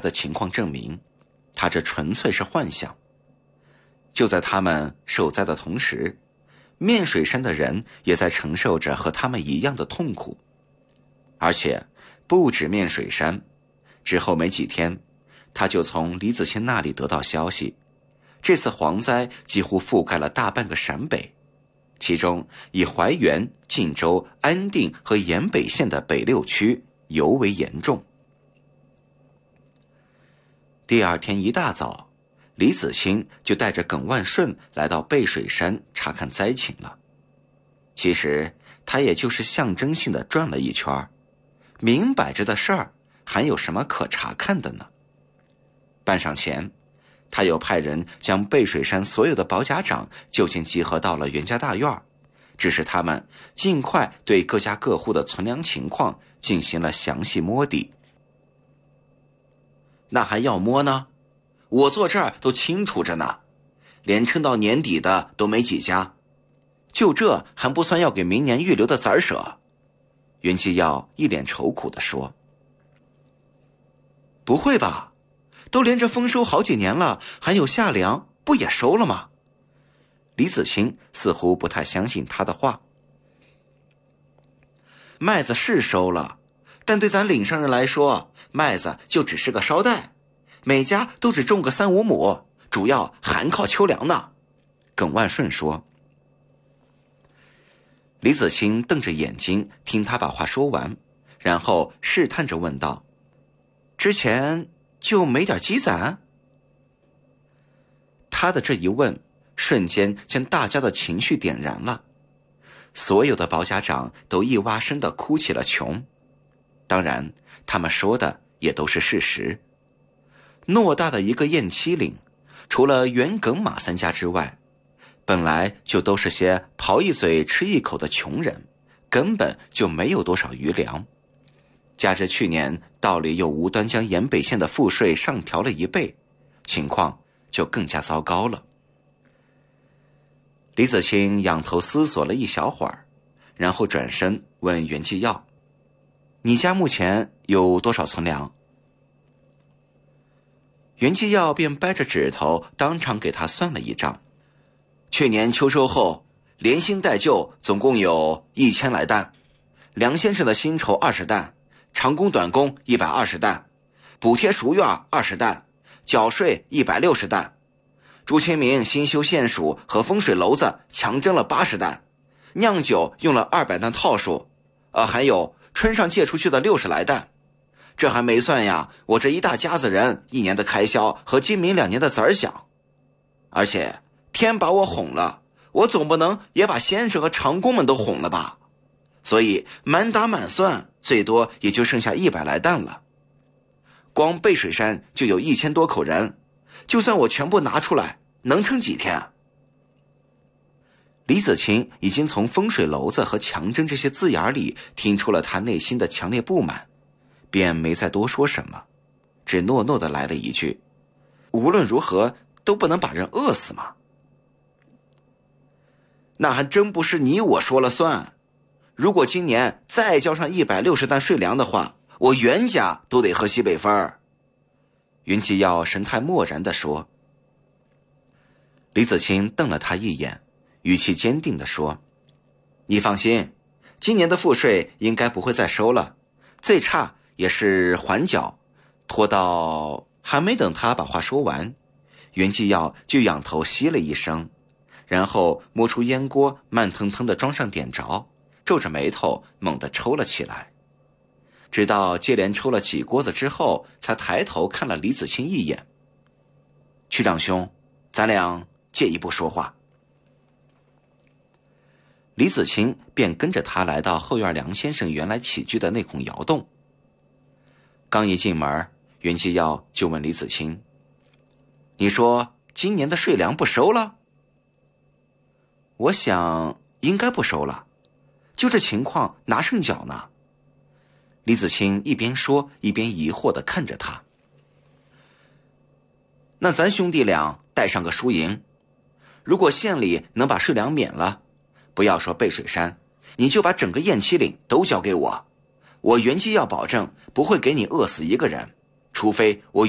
的情况证明，他这纯粹是幻想。就在他们受灾的同时，面水山的人也在承受着和他们一样的痛苦。而且不止面水山，之后没几天，他就从李子清那里得到消息，这次蝗灾几乎覆盖了大半个陕北，其中以怀原、晋州、安定和延北县的北6区尤为严重。第二天一大早，李子清就带着耿万顺来到背水山查看灾情了。其实他也就是象征性的转了一圈，明摆着的事儿还有什么可查看的呢？半晌前，他又派人将背水山所有的保甲长就近集合到了袁家大院，指示他们尽快对各家各户的存粮情况进行了详细摸底。那还要摸呢？我坐这儿都清楚着呢，连撑到年底的都没几家，就这还不算要给明年预留的子儿舍。袁继耀一脸愁苦地说。不会吧，都连着丰收好几年了，还有下粮，不也收了吗？李子清似乎不太相信他的话。麦子是收了，但对咱岭上人来说，麦子就只是个捎带，每家都只种个3-5亩，主要还靠秋粮呢。耿万顺说。李子清瞪着眼睛听他把话说完，然后试探着问道：之前就没点积攒？他的这一问瞬间将大家的情绪点燃了，所有的保甲长都一哇声地哭起了穷。当然他们说的也都是事实。偌大的一个雁七岭，除了袁耿马3家之外，本来就都是些刨一嘴吃一口的穷人，根本就没有多少余粮。加之去年道里又无端将延北县的赋税上调了1倍，情况就更加糟糕了。李子清仰头思索了一小会儿，然后转身问袁继耀：你家目前有多少存粮？袁继耀便掰着指头当场给他算了一账。去年秋收后，连新带旧总共有1000来担，梁先生的薪酬20担，长工短工120担，补贴熟院20担，缴税160担，朱清明新修县署和风水楼子强征了80担，酿酒用了200担套数，还有春上借出去的60来担。这还没算呀，我这一大家子人1年的开销和今明2年的子儿饷。而且天把我哄了，我总不能也把先生和长工们都哄了吧？所以满打满算，最多也就剩下100来担了。光背水山就有1000多口人，就算我全部拿出来，能撑几天？李子清已经从风水楼子和强征这些字眼里听出了他内心的强烈不满，便没再多说什么，只诺诺地来了一句：无论如何都不能把人饿死嘛。那还真不是你我说了算，如果今年再交上160担税粮的话，我袁家都得喝西北风儿。袁继耀神态漠然地说。李子清瞪了他一眼，语气坚定地说：你放心，今年的赋税应该不会再收了，最差也是缓缴，拖到……还没等他把话说完，袁继耀就仰头吸了一声，然后摸出烟锅，慢腾腾地装上点着，皱着眉头猛地抽了起来。直到接连抽了几锅子之后，才抬头看了李子清一眼：区长兄，咱俩借一步说话。李子清便跟着他来到后院梁先生原来起居的那孔窑洞。刚一进门，袁继耀就问李子清：你说今年的税粮不收了？我想应该不收了，就这情况哪剩缴呢？李子清一边说一边疑惑地看着他。那咱兄弟俩带上个输赢，如果县里能把税粮免了，不要说背水山，你就把整个雁七岭都交给我，我袁继耀保证不会给你饿死一个人，除非我